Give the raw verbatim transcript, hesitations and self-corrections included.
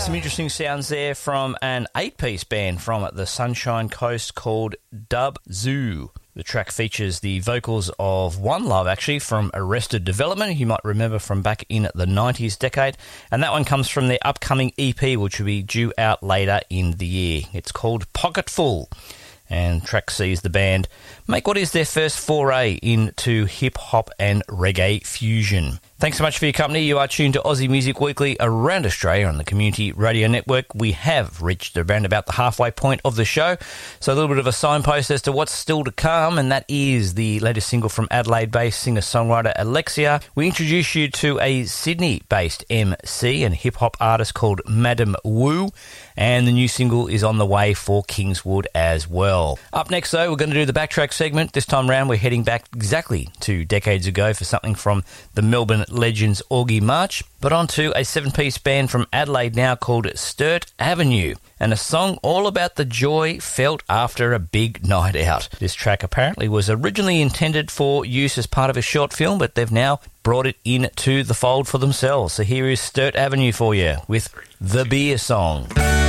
some interesting sounds there from an eight-piece band from the Sunshine Coast called Dub Zoo. The track features the vocals of One Love, actually, from Arrested Development, you might remember from back in the nineties decade. And that one comes from their upcoming E P, which will be due out later in the year. It's called Pocketful. And track sees the band make what is their first foray into hip-hop and reggae fusion. Thanks so much for your company. You are tuned to Aussie Music Weekly around Australia on the Community Radio Network. We have reached around about the halfway point of the show, so a little bit of a signpost as to what's still to come, and that is the latest single from Adelaide-based singer-songwriter Alexia. We introduce you to a Sydney-based M C and hip-hop artist called Madam Wu, and the new single is on the way for Kingswood as well. Up next, though, we're going to do the Backtrack segment. This time round, we're heading back exactly two decades ago for something from the Melbourne Legends Augie March, but onto a seven-piece band from Adelaide now called Sturt Avenue, and a song all about the joy felt after a big night out. This track apparently was originally intended for use as part of a short film, but they've now brought it into the fold for themselves. So here is Sturt Avenue for you with The Beer Song.